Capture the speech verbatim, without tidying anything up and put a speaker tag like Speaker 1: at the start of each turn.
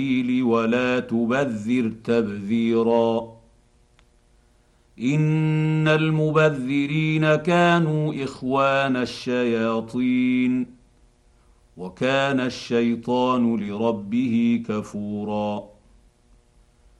Speaker 1: ولا تبذر تبذيرا ان المبذرين كانوا اخوان الشياطين وكان الشيطان لربه كفورا